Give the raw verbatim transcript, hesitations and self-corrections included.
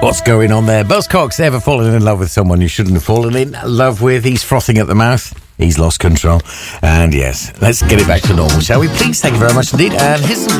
What's going on there? Buzzcocks, ever fallen in love with someone you shouldn't have fallen in love with? He's frothing at the mouth. He's lost control. And yes, let's get it back to normal, shall we? Please, thank you very much indeed. And here's some